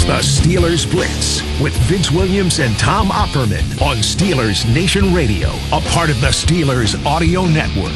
It's the Steelers Blitz with Vince Williams and Tom Opperman on Steelers Nation Radio, a part of the Steelers Audio Network.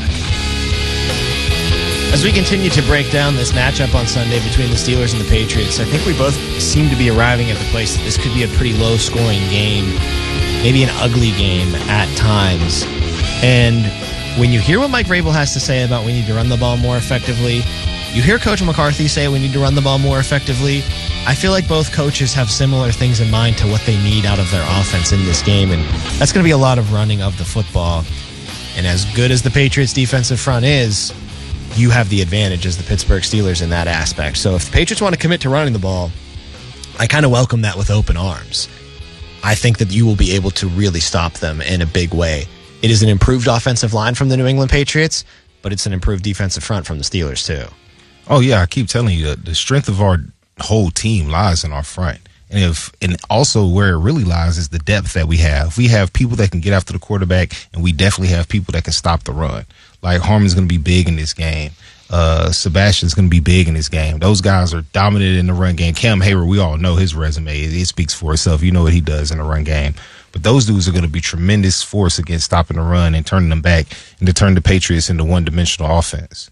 As we continue to break down this matchup on Sunday between the Steelers and the Patriots, I think we both seem to be arriving at the place that this could be a pretty low-scoring game, maybe an ugly game at times. And when you hear what Mike Vrabel has to say about we need to run the ball more effectively, you hear Coach McCarthy say we need to run the ball more effectively, I feel like both coaches have similar things in mind to what they need out of their offense in this game, and that's going to be a lot of running of the football. And as good as the Patriots' defensive front is, you have the advantage as the Pittsburgh Steelers in that aspect. So if the Patriots want to commit to running the ball, I kind of welcome that with open arms. I think that you will be able to really stop them in a big way. It is an improved offensive line from the New England Patriots, but it's an improved defensive front from the Steelers too. Oh, yeah, I keep telling you, the strength of our whole team lies in our front. And also where it really lies is the depth that we have. We have people that can get after the quarterback, and we definitely have people that can stop the run. Like Harmon's going to be big in this game. Sebastian's going to be big in this game. Those guys are dominant in the run game. Cam Hayward, we all know his resume. It speaks for itself. You know what he does in the run game. But those dudes are going to be tremendous force against stopping the run and turning them back and to turn the Patriots into one-dimensional offense.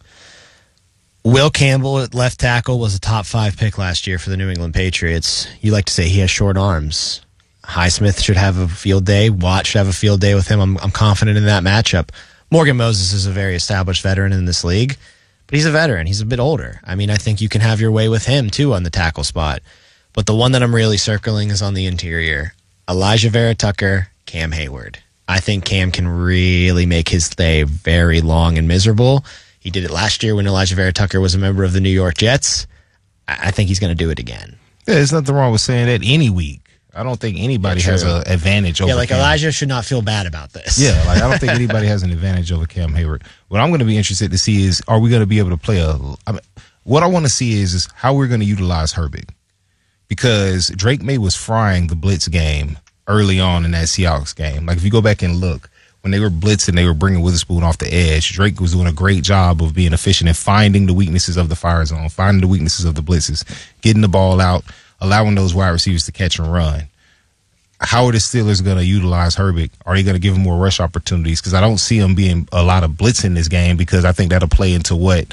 Will Campbell at left tackle was a top 5 pick last year for the New England Patriots. You like to say he has short arms. Highsmith should have a field day. Watt should have a field day with him. I'm confident in that matchup. Morgan Moses is a very established veteran in this league, but he's a veteran. He's a bit older. I mean, I think you can have your way with him, too, on the tackle spot. But the one that I'm really circling is on the interior. Elijah Vera-Tucker, Cam Hayward. I think Cam can really make his day very long and miserable. He did it last year when Elijah Vera-Tucker was a member of the New York Jets. I think he's going to do it again. Yeah, there's nothing wrong with saying that any week. I don't think anybody has an advantage over Cam. Elijah should not feel bad about this. Yeah, I don't think anybody has an advantage over Cam Hayward. What I'm going to be interested to see is, are we going to be able to play what I want to see is how we're going to utilize Herbig. Because Drake May was frying the blitz game early on in that Seahawks game. Like, if you go back and look, when they were blitzing, they were bringing Witherspoon off the edge. Drake was doing a great job of being efficient and finding the weaknesses of the fire zone, finding the weaknesses of the blitzes, getting the ball out, allowing those wide receivers to catch and run. How are the Steelers going to utilize Herbig? Are they going to give him more rush opportunities? Because I don't see him being a lot of blitz in this game, because I think that'll play into what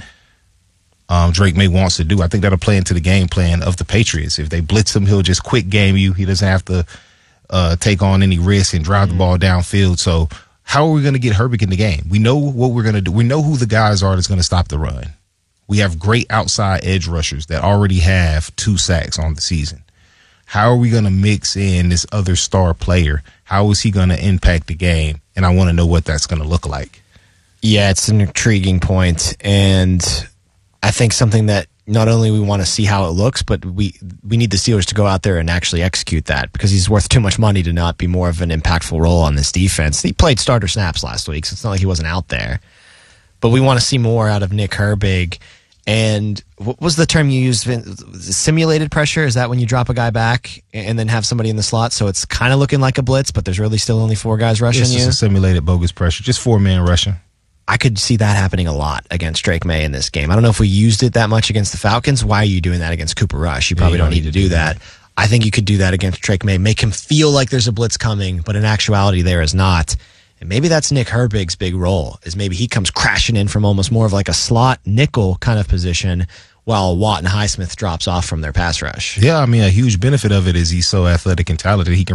Drake May wants to do. I think that'll play into the game plan of the Patriots. If they blitz him, he'll just quick game you. He doesn't have to take on any risk and drive the ball downfield. So how are we going to get Herbig in the game? We know what we're going to do. We know who the guys are that's going to stop the run. We have great outside edge rushers that already have 2 sacks on the season. How are we going to mix in this other star player? How is he going to impact the game? And I want to know what that's going to look like. Yeah, it's an intriguing point, and I think something that not only we want to see how it looks, but we need the Steelers to go out there and actually execute that, because he's worth too much money to not be more of an impactful role on this defense. He played starter snaps last week, so it's not like he wasn't out there. But we want to see more out of Nick Herbig. And what was the term you used? Simulated pressure? Is that when you drop a guy back and then have somebody in the slot? So it's kind of looking like a blitz, but there's really still only 4 guys rushing you? It's just a simulated bogus pressure. Just 4-man rushing. I could see that happening a lot against Drake May in this game. I don't know if we used it that much against the Falcons. Why are you doing that against Cooper Rush? You probably don't need to do that. I think you could do that against Drake May. Make him feel like there's a blitz coming, but in actuality there is not. And maybe that's Nick Herbig's big role, is maybe he comes crashing in from almost more of like a slot nickel kind of position, while Watt and Highsmith drops off from their pass rush. Yeah, I mean, a huge benefit of it is he's so athletic and talented. He can